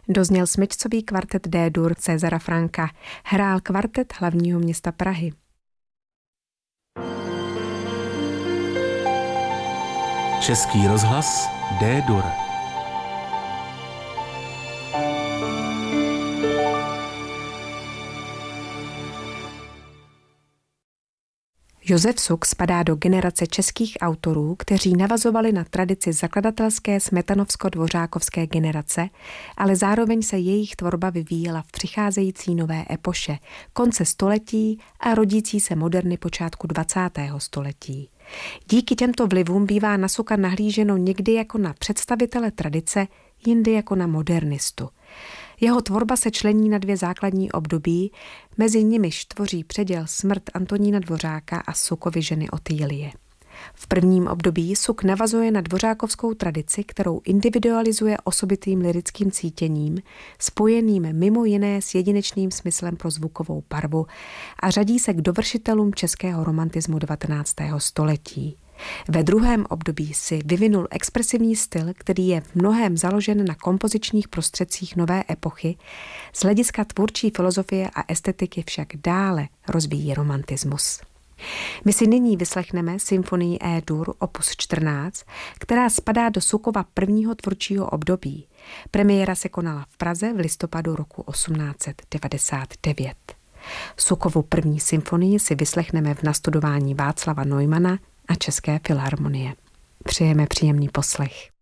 Dozněl smyčcový kvartet D-dur Césara Franka. Hrál kvartet hlavního města Prahy. Český rozhlas D-dur. Josef Suk spadá do generace českých autorů, kteří navazovali na tradici zakladatelské smetanovsko-dvořákovské generace, ale zároveň se jejich tvorba vyvíjela v přicházející nové epoše, konce století a rodící se moderny počátku 20. století. Díky těmto vlivům bývá na Suka nahlíženo někdy jako na představitele tradice, jindy jako na modernistu. Jeho tvorba se člení na dvě základní období, mezi nimiž tvoří předěl Smrt Antonína Dvořáka a Sukovy ženy Otýlie. V prvním období Suk navazuje na dvořákovskou tradici, kterou individualizuje osobitým lirickým cítěním, spojeným mimo jiné s jedinečným smyslem pro zvukovou barvu a řadí se k dovršitelům českého romantismu 19. století. Ve druhém období si vyvinul expresivní styl, který je v mnohém založen na kompozičních prostředcích nové epochy, z hlediska tvůrčí filozofie a estetiky však dále rozvíjí romantismus. My si nyní vyslechneme symfonii E-dur opus 14, která spadá do Sukova prvního tvůrčího období. Premiéra se konala v Praze v listopadu roku 1899. Sukovu první symfonii si vyslechneme v nastudování Václava Neumana a České filharmonie. Přejeme příjemný poslech.